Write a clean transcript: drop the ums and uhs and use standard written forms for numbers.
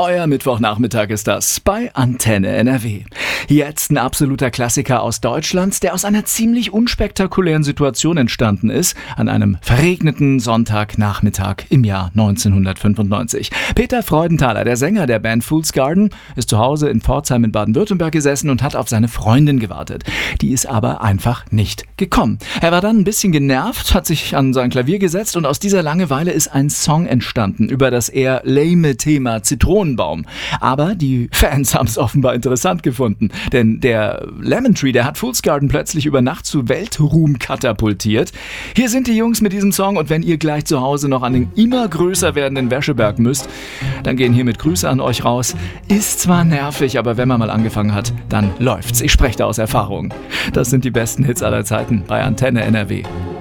Euer Mittwochnachmittag ist das bei Antenne NRW. Jetzt ein absoluter Klassiker aus Deutschland, der aus einer ziemlich unspektakulären Situation entstanden ist, an einem verregneten Sonntagnachmittag im Jahr 1995. Peter Freudenthaler, der Sänger der Band Fool's Garden, ist zu Hause in Pforzheim in Baden-Württemberg gesessen und hat auf seine Freundin gewartet. Die ist aber einfach nicht gekommen. Er war dann ein bisschen genervt, hat sich an sein Klavier gesetzt und aus dieser Langeweile ist ein Song entstanden über das eher lame Thema Zitronenbaum. Aber die Fans haben es offenbar interessant gefunden, denn der Lemon Tree, der hat Fool's Garden plötzlich über Nacht zu Weltruhm katapultiert. Hier sind die Jungs mit diesem Song und wenn ihr gleich zu Hause noch an den immer größer werdenden Wäscheberg müsst, dann gehen hiermit Grüße an euch raus. Ist zwar nervig, aber wenn man mal angefangen hat, dann läuft's. Ich spreche da aus Erfahrung. Das sind die besten Hits aller Zeiten bei Antenne NRW.